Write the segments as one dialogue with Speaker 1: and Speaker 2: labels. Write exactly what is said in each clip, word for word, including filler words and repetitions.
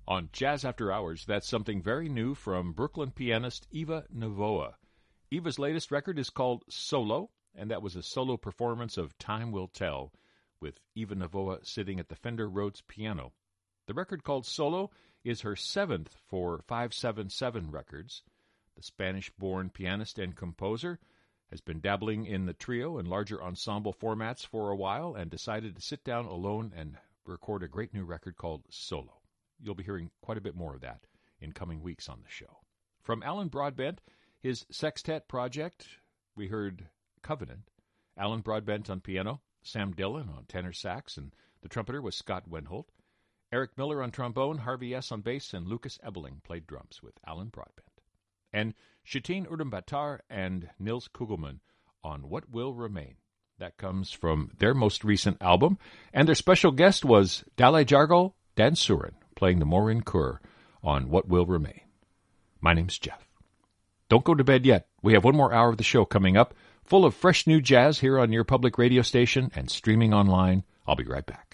Speaker 1: On Jazz After Hours, that's something very new from Brooklyn pianist Eva Novoa. Eva's latest record is called Solo, and that was a solo performance of Time Will Tell, with Eva Novoa sitting at the Fender Rhodes piano. The record called Solo is her seventh for five seven seven Records. The Spanish-born pianist and composer has been dabbling in the trio and larger ensemble formats for a while and decided to sit down alone and record a great new record called Solo. You'll be hearing quite a bit more of that in coming weeks on the show. From Alan Broadbent, his sextet project, we heard Covenant. Alan Broadbent on piano, Sam Dillon on tenor sax, and the trumpeter was Scott Wenholt. Eric Miller on trombone, Harvey S. on bass, and Lucas Ebeling played drums with Alan Broadbent. And Shatin Urdambatar and Nils Kugelman on What Will Remain. That comes from their most recent album. And their special guest was Dale Jargal Dansurin, playing the Morin Kur on What Will Remain. My name's Jeff. Don't go to bed yet. We have one more hour of the show coming up, full of fresh new jazz here on your public radio station and streaming online. I'll be right back.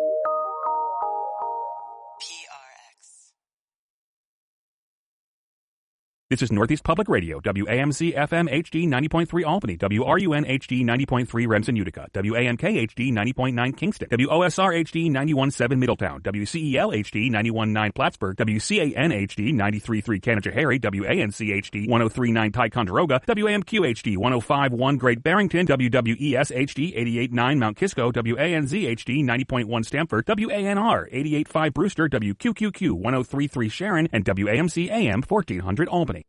Speaker 2: This is Northeast Public Radio, W A M C F M H D ninety point three Albany, W R U N H D ninety point three Remsen, Utica, W A N K H D ninety point nine Kingston, W O S R H D ninety-one point seven Middletown, W C E L H D ninety-one point nine Plattsburgh, W C A N H D ninety-three point three Canajoharie, W A N C H D one oh three point nine Ticonderoga, W A M Q H D one oh five point one Great Barrington, W W E S H D eighty-eight point nine Mount Kisco, W A N Z H D ninety point one Stamford, W A N R eighty-eight point five Brewster, W Q Q Q one oh three point three Sharon, and W A M C A M fourteen hundred Albany.